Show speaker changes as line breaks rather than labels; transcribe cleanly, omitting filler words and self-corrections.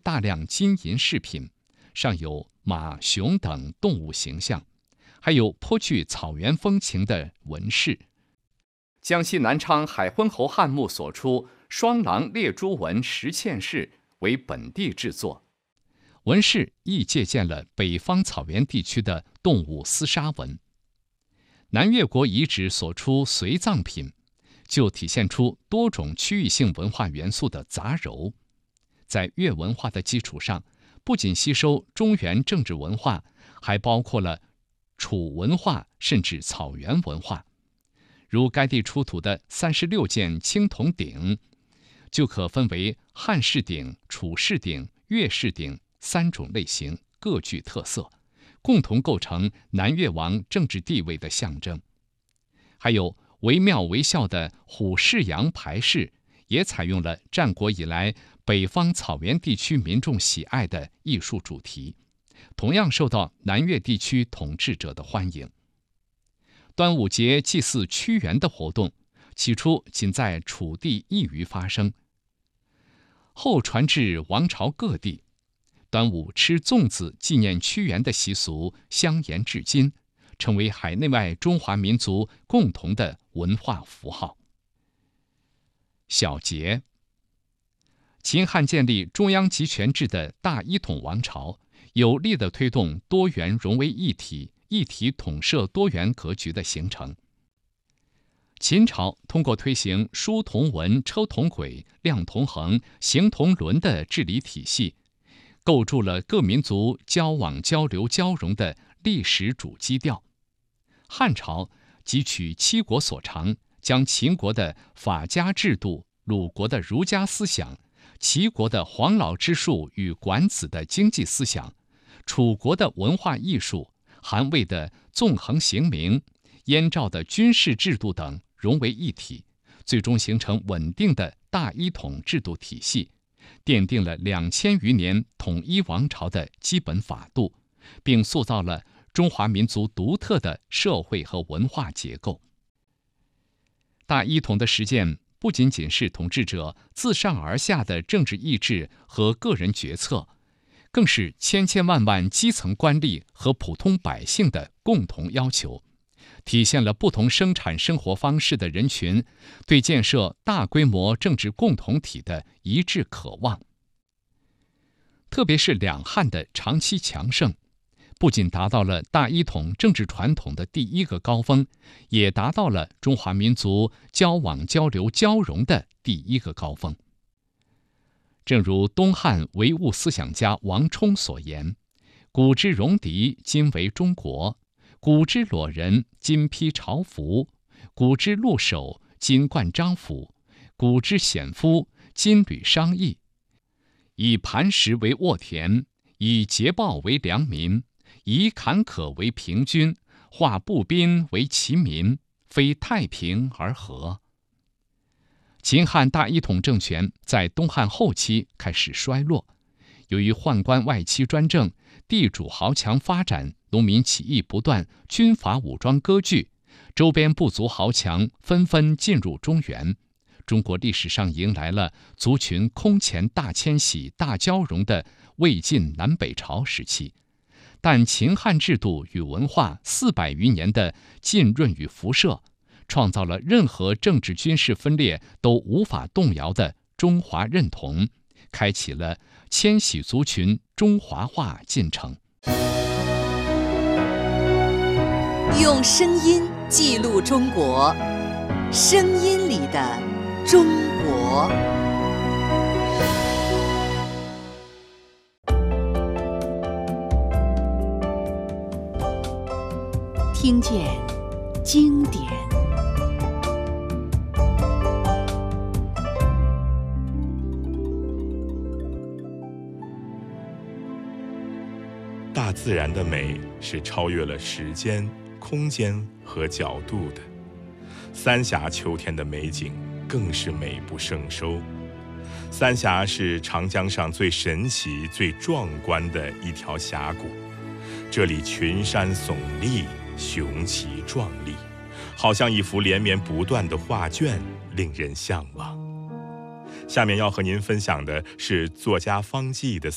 大量金银饰品，上有马、熊等动物形象，还有颇具草原风情的纹饰。江西南昌海昏侯汉墓所出双狼猎猪纹石嵌饰为本地制作，纹饰亦借鉴了北方草原地区的动物厮杀纹。南越国遗址所出随葬品，就体现出多种区域性文化元素的杂糅，在越文化的基础上，不仅吸收中原政治文化，还包括了楚文化甚至草原文化。如该地出土的36件青铜鼎，就可分为汉式鼎、楚式鼎、越式鼎3种类型，各具特色，共同构成南越王政治地位的象征。还有惟妙惟肖的虎式羊排饰，也采用了战国以来北方草原地区民众喜爱的艺术主题，同样受到南越地区统治者的欢迎。端午节祭祀屈原的活动，起初仅在楚地一隅发生，后传至王朝各地。端午吃粽子纪念屈原的习俗相沿至今，成为海内外中华民族共同的文化符号。小节，秦汉建立中央集权制的大一统王朝，有力地推动多元融为一体、一体统摄多元格局的形成。秦朝通过推行书同文、抽同轨、量同衡、行同伦的治理体系，构筑了各民族交往交流交融的历史主基调。汉朝汲取七国所长，将秦国的法家制度、鲁国的儒家思想、齐国的黄老之术与管子的经济思想、楚国的文化艺术、韩魏的纵横刑名、燕赵的军事制度等融为一体，最终形成稳定的大一统制度体系，奠定了2000余年统一王朝的基本法度，并塑造了中华民族独特的社会和文化结构。大一统的实践不仅仅是统治者自上而下的政治意志和个人决策，更是千千万万基层官吏和普通百姓的共同要求，体现了不同生产生活方式的人群对建设大规模政治共同体的一致渴望。特别是两汉的长期强盛，不仅达到了大一统政治传统的第一个高峰，也达到了中华民族交往交流交融的第一个高峰。正如东汉唯物思想家王充所言：古之戎狄，今为中国；古之裸人，今披朝服；古之鹿首，今冠章府；古之显夫，今履商议。以磐石为沃田，以桀暴为良民，以坎坷为平均，化步兵为其民，非太平而和。秦汉大一统政权在东汉后期开始衰落，由于宦官外戚专政、地主豪强发展、农民起义不断、军阀武装割据，周边部族豪强纷纷进入中原，中国历史上迎来了族群空前大迁徙、大交融的魏晋南北朝时期。但秦汉制度与文化400余年的浸润与辐射，创造了任何政治军事分裂都无法动摇的中华认同，开启了迁徙族群中华化进程。
用声音记录中国，声音里的中国。听见经典。
大自然的美是超越了时间、空间和角度的。三峡秋天的美景更是美不胜收。三峡是长江上最神奇、最壮观的一条峡谷，这里群山耸立，雄奇壮丽，好像一幅连绵不断的画卷，令人向往。下面要和您分享的是作家方季的